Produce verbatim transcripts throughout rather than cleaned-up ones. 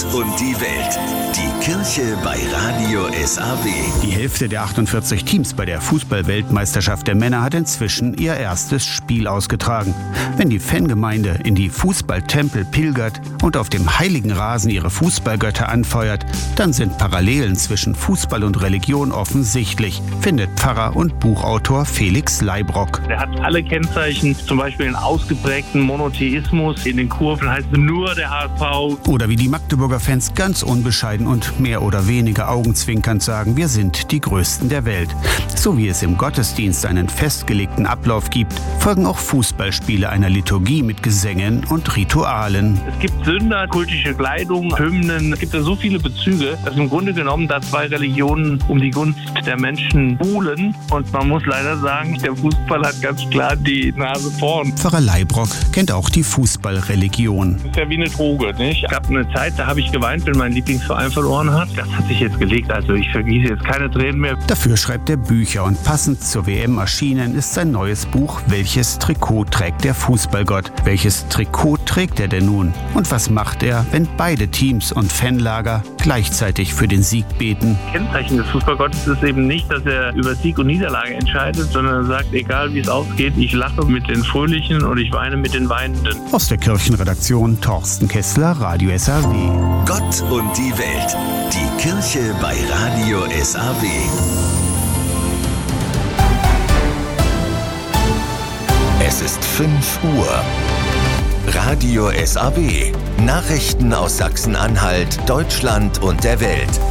und die Welt. Die Kirche bei Radio S A W. Die Hälfte der achtundvierzig Teams bei der Fußball-Weltmeisterschaft der Männer hat inzwischen ihr erstes Spiel ausgetragen. Wenn die Fangemeinde in die Fußballtempel pilgert und auf dem heiligen Rasen ihre Fußballgötter anfeuert, dann sind Parallelen zwischen Fußball und Religion offensichtlich, findet Pfarrer und Buchautor Felix Leibrock. Er hat alle Kennzeichen, zum Beispiel einen ausgeprägten Monotheismus. In den Kurven heißt es nur der H S V. Oder wie die Magdeburger Fans ganz unbescheiden und mehr oder weniger augenzwinkernd sagen, wir sind die Größten der Welt. So wie es im Gottesdienst einen festgelegten Ablauf gibt, folgen auch Fußballspiele einer Liturgie mit Gesängen und Ritualen. Es gibt Sünder, kultische Kleidung, Hymnen. Es gibt ja so viele Bezüge, dass im Grunde genommen da zwei Religionen um die Gunst der Menschen buhlen. Und man muss leider sagen, der Fußball hat ganz klar die Nase vorn. Pfarrer Leibrock kennt auch die Fußballreligion. Das ist ja wie eine Droge, nicht? Es gab eine Zeit, da habe ich geweint, wenn mein Lieblingsverein verloren hat. Das hat sich jetzt gelegt, also ich vergieße jetzt keine Tränen mehr. Dafür schreibt er Bücher und passend zur W M erschienen ist sein neues Buch Welches Trikot trägt der Fußballgott? Welches Trikot trägt er denn nun? Und was macht er, wenn beide Teams und Fanlager gleichzeitig für den Sieg beten? Kennzeichen des Fußballgottes ist eben nicht, dass er über Sieg und Niederlage entscheidet, sondern er sagt, egal wie es ausgeht, ich lache mit den Fröhlichen und ich weine mit den Weinenden. Aus der Kirchenredaktion Thorsten Kessler, Radio S A W. Gott und die Welt. Die Kirche bei Radio S A W. Es ist fünf Uhr. Radio S A W. Nachrichten aus Sachsen-Anhalt, Deutschland und der Welt.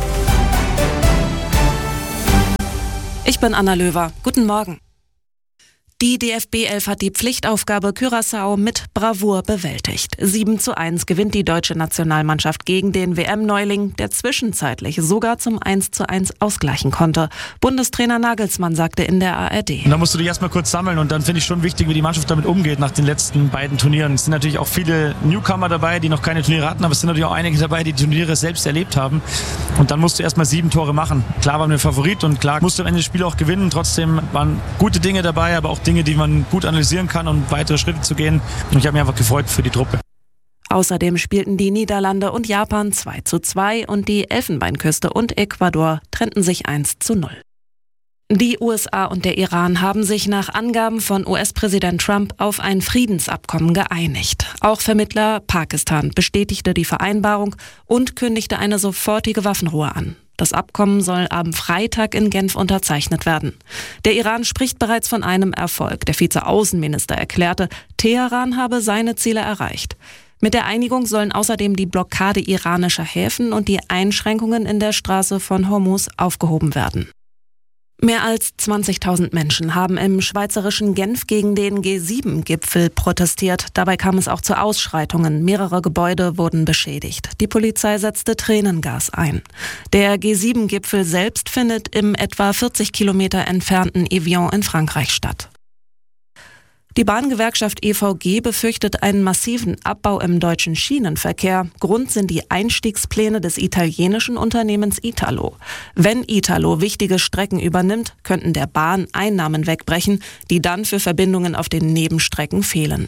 Ich bin Anna Löwer. Guten Morgen. Die D F B elf hat die Pflichtaufgabe Curaçao mit Bravour bewältigt. sieben zu eins gewinnt die deutsche Nationalmannschaft gegen den W M-Neuling, der zwischenzeitlich sogar zum eins zu eins ausgleichen konnte. Bundestrainer Nagelsmann sagte in der A R D. Und da musst du dich erstmal kurz sammeln und dann finde ich schon wichtig, wie die Mannschaft damit umgeht nach den letzten beiden Turnieren. Es sind natürlich auch viele Newcomer dabei, die noch keine Turniere hatten, aber es sind natürlich auch einige dabei, die die Turniere selbst erlebt haben. Und dann musst du erstmal sieben Tore machen. Klar waren wir Favorit und klar musst du am Ende das Spiel auch gewinnen. Trotzdem waren gute Dinge dabei, aber auch Dinge, die man gut analysieren kann, um weitere Schritte zu gehen. Und ich habe mich einfach gefreut für die Truppe. Außerdem spielten die Niederlande und Japan zwei zu zwei und die Elfenbeinküste und Ecuador trennten sich eins zu null. Die U S A und der Iran haben sich nach Angaben von U S-Präsident Trump auf ein Friedensabkommen geeinigt. Auch Vermittler Pakistan bestätigte die Vereinbarung und kündigte eine sofortige Waffenruhe an. Das Abkommen soll am Freitag in Genf unterzeichnet werden. Der Iran spricht bereits von einem Erfolg. Der Vizeaußenminister erklärte, Teheran habe seine Ziele erreicht. Mit der Einigung sollen außerdem die Blockade iranischer Häfen und die Einschränkungen in der Straße von Hormuz aufgehoben werden. Mehr als zwanzigtausend Menschen haben im schweizerischen Genf gegen den G sieben Gipfel protestiert. Dabei kam es auch zu Ausschreitungen. Mehrere Gebäude wurden beschädigt. Die Polizei setzte Tränengas ein. Der G sieben Gipfel selbst findet im etwa vierzig Kilometer entfernten Evian in Frankreich statt. Die Bahngewerkschaft E V G befürchtet einen massiven Abbau im deutschen Schienenverkehr. Grund sind die Einstiegspläne des italienischen Unternehmens Italo. Wenn Italo wichtige Strecken übernimmt, könnten der Bahn Einnahmen wegbrechen, die dann für Verbindungen auf den Nebenstrecken fehlen.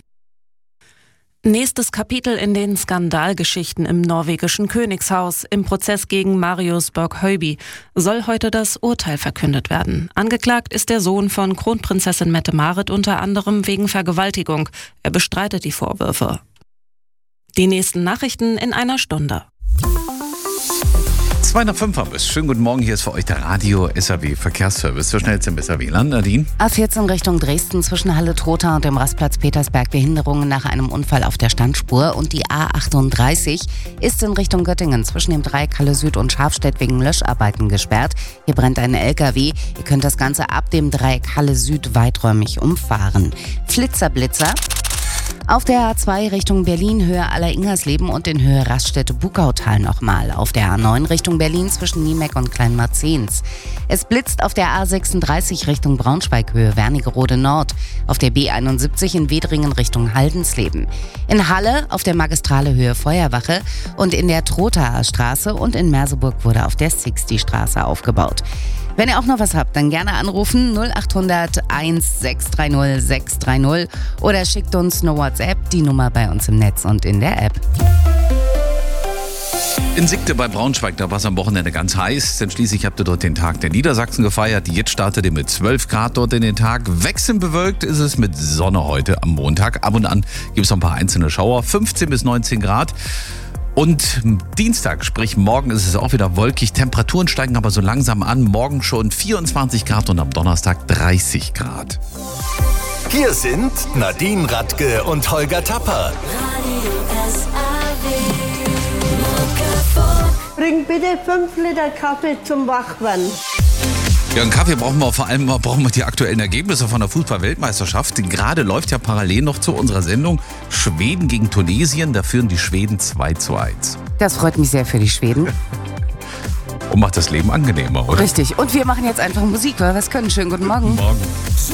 Nächstes Kapitel in den Skandalgeschichten im norwegischen Königshaus. Im Prozess gegen Marius Borg-Høiby soll heute das Urteil verkündet werden. Angeklagt ist der Sohn von Kronprinzessin Mette-Marit unter anderem wegen Vergewaltigung. Er bestreitet die Vorwürfe. Die nächsten Nachrichten in einer Stunde. zwei nach fünf haben wir es. Schönen guten Morgen, hier ist für euch der Radio S A W Verkehrsservice. So schnell zum S A W-Land, Nadine. A vierzehn Richtung Dresden zwischen Halle-Trotha und dem Rastplatz Petersberg Behinderungen nach einem Unfall auf der Standspur. Und die A achtunddreißig ist in Richtung Göttingen zwischen dem Dreieck Halle Süd und Schafstedt wegen Löscharbeiten gesperrt. Hier brennt ein L K W. Ihr könnt das Ganze ab dem Dreieck Halle Süd weiträumig umfahren. Flitzer-Blitzer. Auf der A zwei Richtung Berlin, Höhe Aller-Ingersleben und in Höhe Raststätte-Bukautal nochmal. Auf der A neun Richtung Berlin zwischen Niemeck und Kleinmarzens. Es blitzt auf der A sechsunddreißig Richtung Braunschweig, Höhe Wernigerode Nord. Auf der B einundsiebzig in Wedringen Richtung Haldensleben. In Halle auf der Magistrale Höhe Feuerwache und in der Trothaer Straße und in Merseburg wurde auf der Sixty-Straße aufgebaut. Wenn ihr auch noch was habt, dann gerne anrufen null acht hundert eins sechs drei null sechs drei null oder schickt uns eine WhatsApp, die Nummer bei uns im Netz und in der App. In Siegte bei Braunschweig, da war es am Wochenende ganz heiß, denn schließlich habt ihr dort den Tag der Niedersachsen gefeiert. Jetzt startet ihr mit zwölf Grad dort in den Tag. Wechselnd bewölkt ist es mit Sonne heute am Montag. Ab und an gibt es noch ein paar einzelne Schauer, fünfzehn bis neunzehn Grad. Und Dienstag, sprich morgen, ist es auch wieder wolkig. Temperaturen steigen aber so langsam an. Morgen schon vierundzwanzig Grad und am Donnerstag dreißig Grad. Hier sind Nadine Radke und Holger Tapper. Bring bitte fünf Liter Kaffee zum Wachwerden. Ja, einen Kaffee brauchen wir vor allem brauchen wir die aktuellen Ergebnisse von der Fußball-Weltmeisterschaft. Gerade läuft ja parallel noch zu unserer Sendung Schweden gegen Tunesien. Da führen die Schweden zwei zu eins. Das freut mich sehr für die Schweden. Und macht das Leben angenehmer, oder? Richtig. Und wir machen jetzt einfach Musik, weil wir es können. Schönen guten Morgen. Guten Morgen.